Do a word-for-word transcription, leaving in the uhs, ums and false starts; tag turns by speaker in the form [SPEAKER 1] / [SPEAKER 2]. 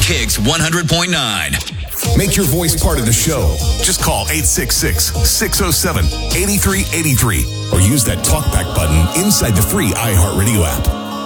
[SPEAKER 1] Kicks one hundred point nine.
[SPEAKER 2] Make your voice part of the show. Just call eight six six, six oh seven, eight three eight three or use that talkback button inside the free iHeartRadio app.